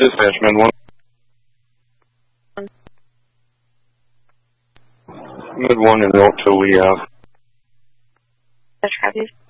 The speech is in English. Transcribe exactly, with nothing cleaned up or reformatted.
Dispatch, Mid one. Mid one and route to we have. Dispatch, copy.